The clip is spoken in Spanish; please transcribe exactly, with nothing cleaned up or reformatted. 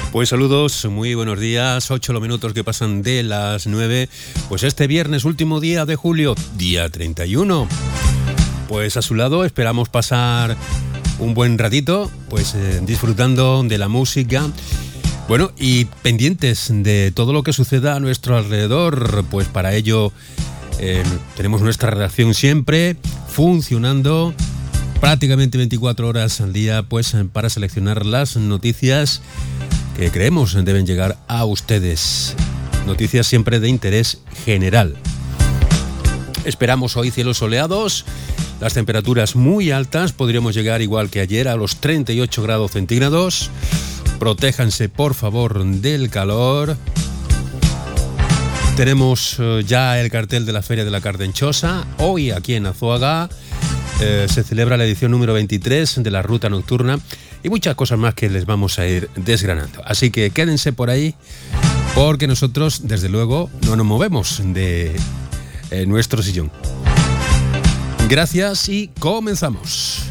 Pues saludos, muy buenos días, ocho los minutos que pasan de las nueve, pues este viernes, último día de julio, día treinta y uno. Pues a su lado esperamos pasar un buen ratito, pues eh, disfrutando de la música, bueno, y pendientes de todo lo que suceda a nuestro alrededor, pues para ello eh, tenemos nuestra redacción siempre funcionando prácticamente veinticuatro horas al día, pues para seleccionar las noticias que creemos deben llegar a ustedes. Noticias siempre de interés general. Esperamos hoy cielos soleados, las temperaturas muy altas, podríamos llegar igual que ayer a los treinta y ocho grados centígrados. Protéjanse por favor del calor. Tenemos ya el cartel de la Feria de la Cardenchosa. Hoy aquí en Azuaga eh, se celebra la edición número veintitrés de la Ruta Nocturna y muchas cosas más que les vamos a ir desgranando. Así que quédense por ahí porque nosotros desde luego no nos movemos de eh, nuestro sillón. Gracias y comenzamos.